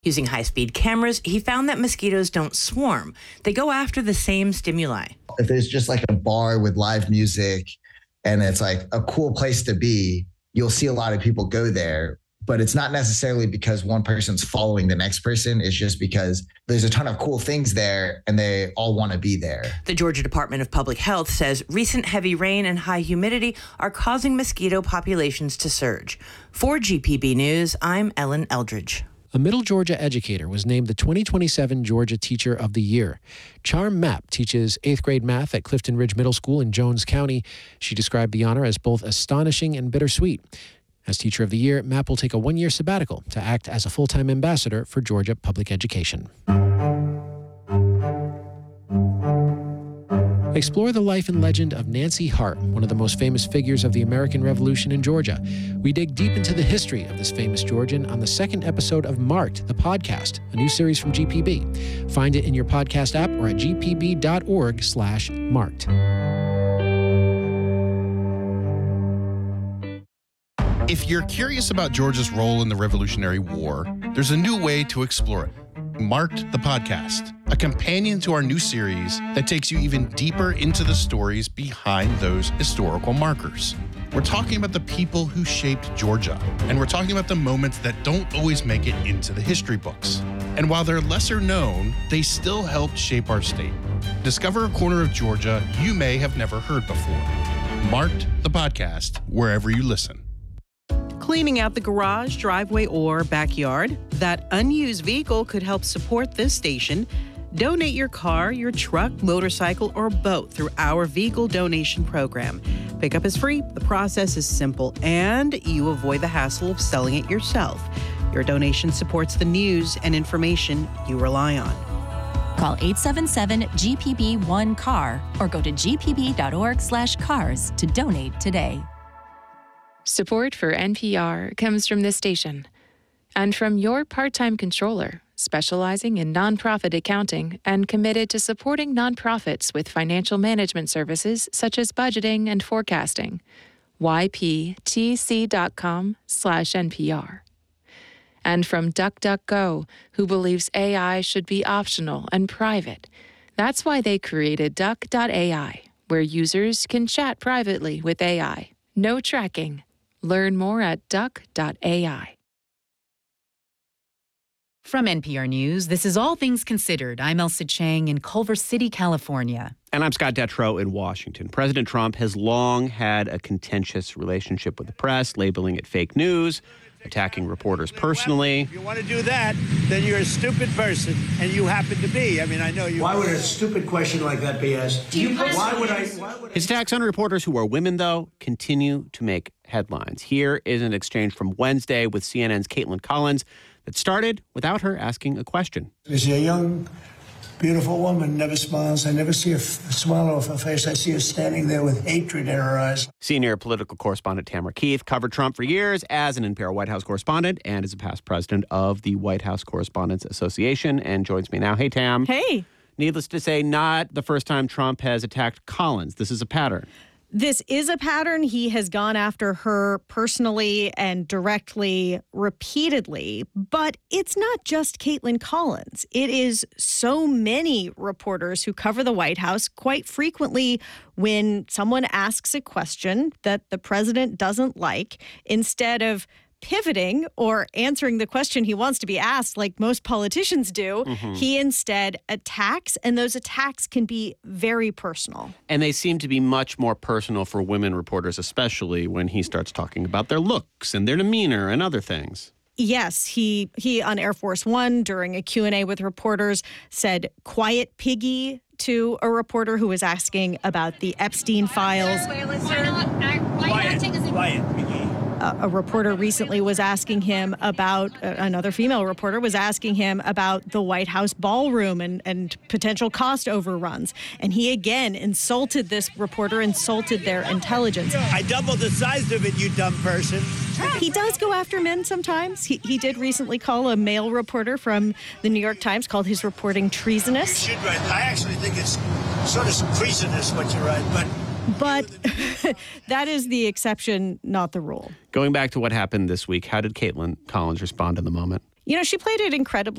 Using high-speed cameras, he found that mosquitoes don't swarm. They go after the same stimuli. If there's just like a bar with live music and it's like a cool place to be, you'll see a lot of people go there. But it's not necessarily because one person's following the next person. It's just because there's a ton of cool things there and they all want to be there. The Georgia Department of Public Health says recent heavy rain and high humidity are causing mosquito populations to surge. For GPB News, I'm Ellen Eldridge. A Middle Georgia educator was named the 2027 Georgia Teacher of the Year. Charm Mapp teaches 8th grade math at Clifton Ridge Middle School in Jones County. She described the honor as both astonishing and bittersweet. As Teacher of the Year, Mapp will take a one-year sabbatical to act as a full-time ambassador for Georgia public education. Explore the life and legend of Nancy Hart, one of the most famous figures of the American Revolution in Georgia. We dig deep into the history of this famous Georgian on the second episode of Marked, the podcast, a new series from GPB. Find it in your podcast app or at gpb.org/marked. If you're curious about Georgia's role in the Revolutionary War, there's a new way to explore it. Marked, the podcast, a companion to our new series that takes you even deeper into the stories behind those historical markers. We're talking about the people who shaped Georgia, and we're talking about the moments that don't always make it into the history books. And while they're lesser known, they still helped shape our state. Discover a corner of Georgia you may have never heard before. Marked, the podcast, wherever you listen. Cleaning out the garage, driveway, or backyard? That unused vehicle could help support this station. Donate your car, your truck, motorcycle, or boat through our vehicle donation program. Pickup is free, the process is simple, and you avoid the hassle of selling it yourself. Your donation supports the news and information you rely on. Call 877-GPB-1-CAR or go to gpb.org/cars to donate today. Support for NPR comes from this station and from your part-time controller, specializing in nonprofit accounting and committed to supporting nonprofits with financial management services such as budgeting and forecasting. yptc.com/NPR. And from DuckDuckGo, who believes AI should be optional and private. That's why they created Duck.ai, where users can chat privately with AI. No tracking. Learn more at duck.ai. From NPR News, this is All Things Considered. I'm Elsa Chang in Culver City, California. And I'm Scott Detrow in Washington. President Trump has long had a contentious relationship with the press, labeling it fake news, attacking reporters personally. If you want to do that, then you're a stupid person, and you happen to be. I mean, I know you. Why would a stupid question like that be asked? Why would I? His attacks on reporters who are women, though, continue to make headlines. Here is an exchange from Wednesday with CNN's Caitlin Collins that started without her asking a question. Is a young, beautiful woman, never smiles. I never see a smile off her face. I see her standing there with hatred in her eyes. Senior political correspondent Tamara Keith covered Trump for years as an NPR White House correspondent and is a past president of the White House Correspondents Association and joins me now. Hey, Tam. Hey. Needless to say, not the first time Trump has attacked Collins. This is a pattern. This is a pattern. He has gone after her personally and directly, repeatedly. But it's not just Caitlin Collins. It is so many reporters who cover the White House. Quite frequently, when someone asks a question that the president doesn't like, instead of pivoting or answering the question he wants to be asked like most politicians do, he instead attacks, and those attacks can be very personal. And they seem to be much more personal for women reporters, especially when he starts talking about their looks and their demeanor and other things. Yes, he on Air Force One during a Q&A with reporters said "quiet piggy" to a reporter who was asking about the Epstein files. Quiet, piggy. A reporter recently was asking him about, another female reporter was asking him about the White House ballroom and potential cost overruns. And he again insulted this reporter, insulted their intelligence. I doubled the size of it, you dumb person. He does go after men sometimes. He did recently call a male reporter from the New York Times, called his reporting treasonous. You should write. I actually think it's sort of some treasonous what you write, But that is the exception, not the rule. Going back to what happened this week, how did Caitlin Collins respond in the moment? You know, she played it incredibly